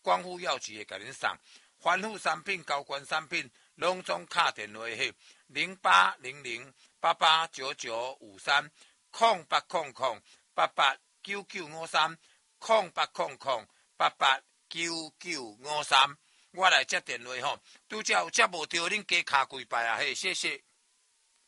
光复药局会甲恁送防腐产品、高关产品，拢总敲电话去0800889953 0800889953 0800889953，我来接电话吼。拄则有接无着恁加卡几摆啊？嘿，谢谢。